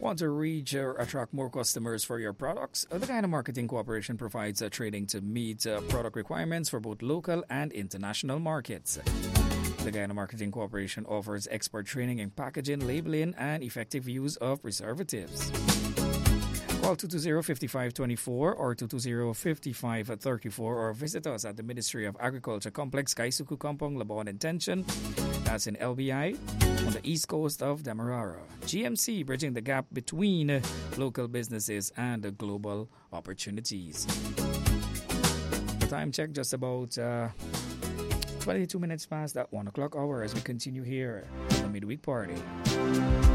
Want to reach or attract more customers for your products? The Guyana Marketing Corporation provides training to meet product requirements for both local and international markets. The Guyana Marketing Corporation offers expert training in packaging, labeling, and effective use of preservatives. Call 220-5524 or 220-5534 or visit us at the Ministry of Agriculture Complex, Kaisuku Kampong, Labon Intention. That's in LBI on the east coast of Demerara. GMC, bridging the gap between local businesses and global opportunities. The time check just about 22 minutes past that 1 o'clock hour as we continue here on the Midweek Party.